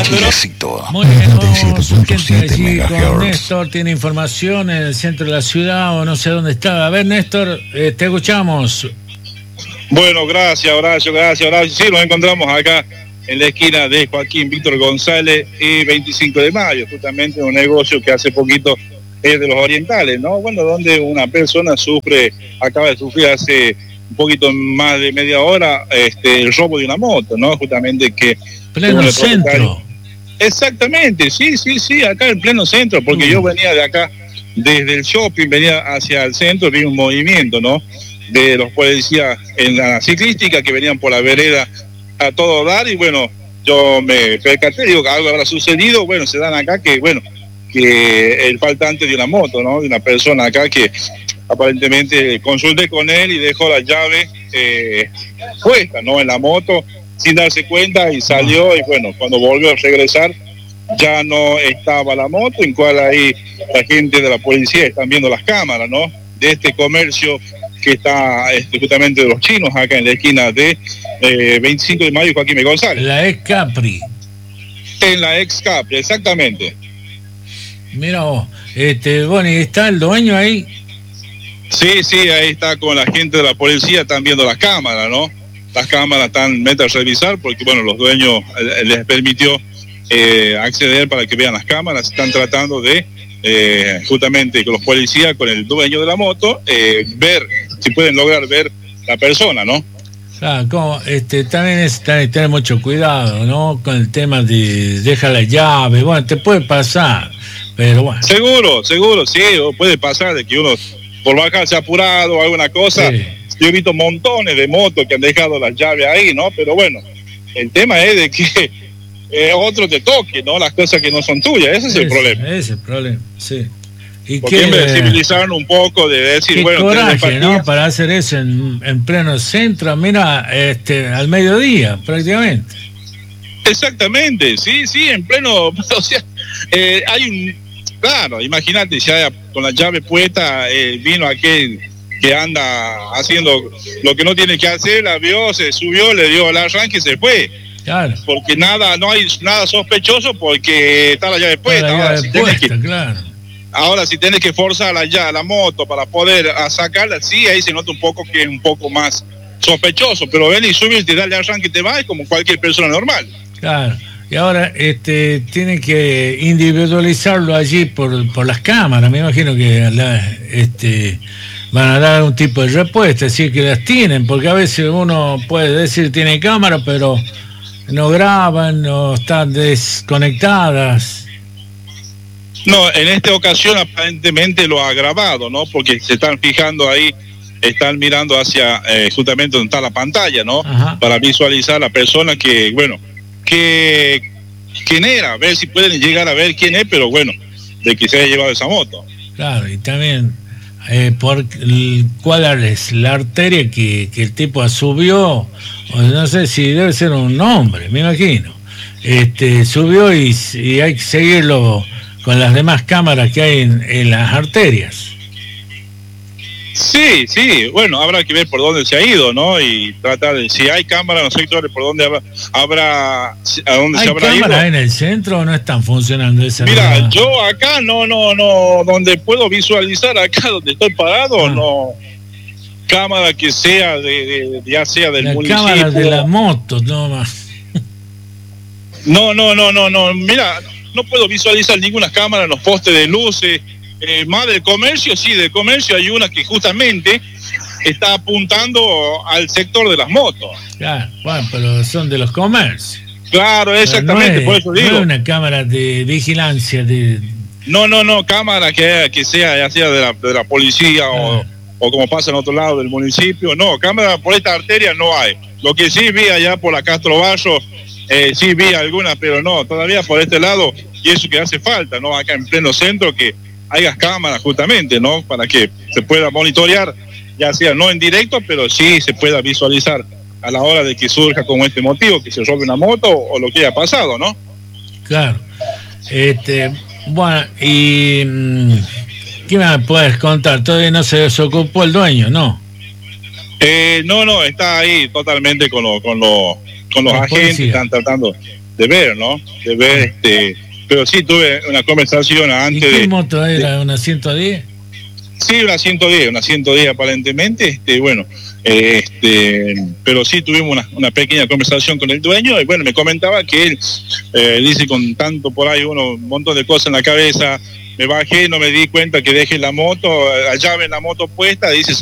pero... Éxito. Muy bien, vamos, 97.7 allí con MHz. Néstor, tiene información en el centro de la ciudad o no sé dónde está. A ver, Néstor, te escuchamos. Bueno, gracias, Horacio. Sí, nos encontramos acá en la esquina de Joaquín Víctor González y 25 de mayo, justamente un negocio que hace poquito es de los orientales, ¿no? Bueno, donde una persona acaba de sufrir hace un poquito más de media hora el robo de una moto, ¿no? Justamente que... Pleno centro. Exactamente, sí, acá en pleno centro, porque yo venía de acá, desde el shopping, venía hacia el centro, vi un movimiento, ¿no? De los policías en la ciclística que venían por la vereda a todo dar y bueno, yo me percaté, digo que algo habrá sucedido, bueno, se dan acá que el faltante de una moto, ¿no? De una persona acá que aparentemente consulté con él y dejó la llave puesta, ¿no? En la moto sin darse cuenta y salió y bueno, cuando volvió a regresar ya no estaba la moto, en cual ahí la gente de la policía están viendo las cámaras, ¿no? De este comercio que está justamente de los chinos acá en la esquina de 25 de mayo y Joaquín González. La ex Capri. En la ex Capri, exactamente. Mira vos, bueno, ¿y está el dueño ahí? Sí, ahí está con la gente de la policía, están viendo las cámaras, ¿no? Las cámaras están meta a revisar porque, bueno, los dueños les permitió acceder para que vean las cámaras, están tratando de justamente con los policías, con el dueño de la moto, ver si pueden lograr ver la persona, ¿no? Claro, también es tener mucho cuidado, ¿no? Con el tema de deja la llave, bueno, te puede pasar, pero bueno. Seguro, sí, puede pasar de que uno por bajarse apurado o alguna cosa. Sí. Yo he visto montones de motos que han dejado las llaves ahí, ¿no? Pero bueno, el tema es de que otro te toque, ¿no? Las cosas que no son tuyas, ese es el problema. Ese es el problema, sí. ¿Y porque me civilizaron un poco de decir, qué bueno, coraje, ¿no? Para hacer eso en pleno centro, mira, al mediodía, prácticamente. Exactamente, sí, en pleno, o sea, claro, imagínate, ya con la llave puesta, vino aquel que anda haciendo lo que no tiene que hacer, la vio, se subió, le dio el arranque y se fue. Claro. Porque no hay nada sospechoso porque está la llave puesta. Ahora si tienes que forzar la moto para poder sacarla, sí, ahí se nota un poco que es un poco más sospechoso, pero ven y subirte, darle arranque y te va, es como cualquier persona normal. Claro. Y ahora tienen que individualizarlo allí por las cámaras. Me imagino que van a dar un tipo de respuesta, así que las tienen, porque a veces uno puede decir tiene cámara, pero no graban, no están desconectadas. No, en esta ocasión aparentemente lo ha grabado, ¿no? Porque se están fijando ahí, están mirando hacia justamente donde está la pantalla, ¿no? Ajá. Para visualizar la persona que, bueno, quién era, a ver si pueden llegar a ver quién es, pero bueno, de que se haya llevado esa moto. Claro, y también cuál es la arteria que el tipo subió, o no sé si debe ser un hombre, me imagino. Subió y hay que seguirlo con las demás cámaras que hay en las arterias. Sí, bueno, habrá que ver por dónde se ha ido, ¿no? Y tratar de, si hay cámaras en los sectores, por dónde habrá a dónde se habrá ido. ¿Hay cámaras en el centro o no están funcionando esas? Mira, yo acá no, donde puedo visualizar, acá donde estoy parado, no. Cámara que sea ya sea del municipio. Cámara de las motos, no más. No, mira, no puedo visualizar ninguna cámara en los postes de luces. Más del comercio, sí, del comercio hay una que justamente está apuntando al sector de las motos. Claro, bueno, pero son de los comercios. Claro, exactamente, por eso digo. No es una cámara de vigilancia de... No, cámara que sea ya sea de la policía o como pasa en otro lado del municipio. No, cámara por esta arteria no hay. Lo que sí vi allá por la Castro Barro, sí vi algunas, pero no, todavía por este lado, y eso que hace falta, ¿no? Acá en pleno centro que haya cámaras justamente, ¿no? Para que se pueda monitorear, ya sea no en directo, pero sí se pueda visualizar a la hora de que surja como este motivo, que se robe una moto o lo que haya pasado, ¿no? Claro. Bueno, y ¿qué me puedes contar? Todavía no se desocupó el dueño, ¿no? No, está ahí totalmente con los agentes, están tratando de ver, ¿no? De ver, pero sí tuve una conversación antes. ¿Y qué moto era? ¿Una 110? Sí, una 110 aparentemente, bueno, pero sí tuvimos una pequeña conversación con el dueño y bueno, me comentaba que él dice con tanto por ahí un montón de cosas en la cabeza, me bajé, no me di cuenta que dejé la moto, la llave en la moto puesta, dice,